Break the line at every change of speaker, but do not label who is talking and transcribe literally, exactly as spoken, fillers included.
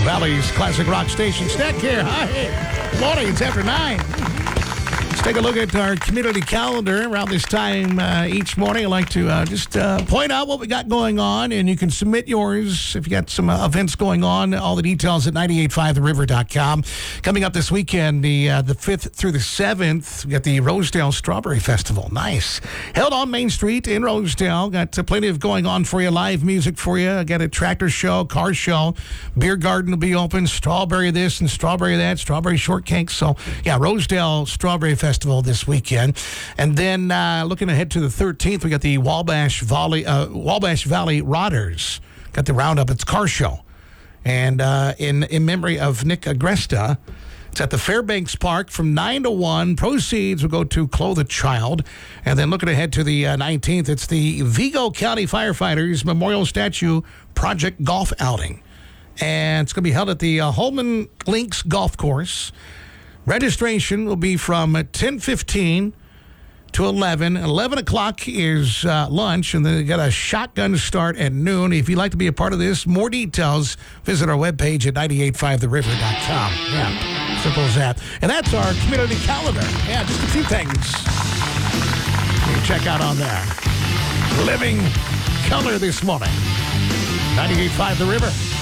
Valley's classic rock station. Stack here. Hi. Good morning. It's after nine. Let's take a look at our community calendar. Around this time uh, each morning, I like to uh, just uh, point out what we got going on, and you can submit yours if you got some uh, events going on. All the details at nine eight five the river dot com. Coming up this weekend, the uh, the fifth through the seventh, we got the Rosedale Strawberry Festival. Nice. Held on Main Street in Rosedale. Got uh, plenty of going on for you. Live music for you. Got a tractor show, car show. Beer garden will be open. Strawberry this and strawberry that. Strawberry shortcake. So, yeah, Rosedale Strawberry Festival this weekend. And then uh, looking ahead to the thirteenth, we got the Wabash Valley, uh, Wabash Valley Rodders. Got the Roundup. It's car show. And uh, in, in memory of Nick Agresta, it's at the Fairbanks Park from nine to one. Proceeds will go to Clothe a Child. And then looking ahead to the uh, nineteenth, it's the Vigo County Firefighters Memorial Statue Project Golf Outing. And it's going to be held at the uh, Holman Links Golf Course. Registration will be from ten fifteen to eleven. eleven o'clock is uh, lunch, and then they got a shotgun start at noon. If you'd like to be a part of this, more details, visit our webpage at nine eight five the river dot com. Yeah, simple as that. And that's our community calendar. Yeah, just a few things you can check out on there. Living color this morning. nine eight five the river.